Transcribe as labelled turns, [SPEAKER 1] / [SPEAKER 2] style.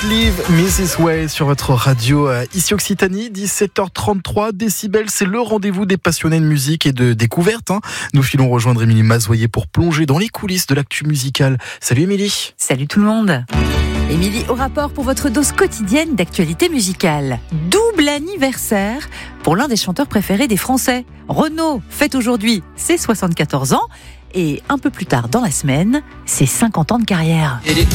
[SPEAKER 1] Live Mrs. Way sur votre radio ici Occitanie, 17h33 décibels, c'est le rendez-vous des passionnés de musique et de découverte. Nous filons rejoindre Émilie Mazoyer pour plonger dans les coulisses de l'actu musicale. Salut Émilie.
[SPEAKER 2] Salut tout le monde. Émilie au rapport pour votre dose quotidienne d'actualité musicale. Double anniversaire pour l'un des chanteurs préférés des Français. Renaud fête aujourd'hui ses 74 ans et un peu plus tard dans la semaine, ses 50 ans de carrière.